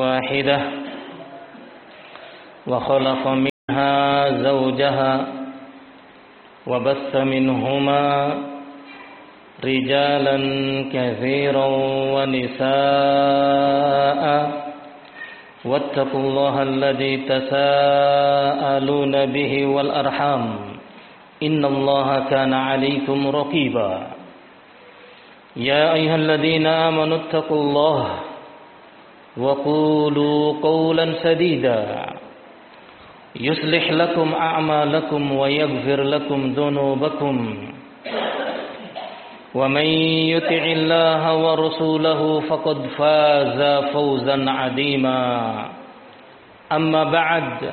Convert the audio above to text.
واحدة وخلق منها زوجها وبث منهما رجالا كثيرا ونساء واتقوا الله الذي تساءلون به والأرحام إن الله كان عليكم رقيبا يا أيها الذين آمنوا اتقوا الله وقولوا قولا سديدا يصلح لكم أعمالكم ويغفر لكم ذنوبكم ومن يطع الله ورسوله فقد فاز فوزا عظيما أما بعد